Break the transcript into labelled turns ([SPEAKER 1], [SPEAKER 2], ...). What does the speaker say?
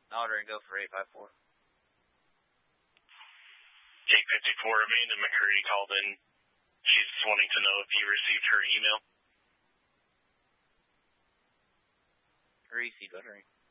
[SPEAKER 1] Order and go for 854.
[SPEAKER 2] 854, Amanda McCurdy called in. She's wanting to know if you received her email.
[SPEAKER 1] Received lettering.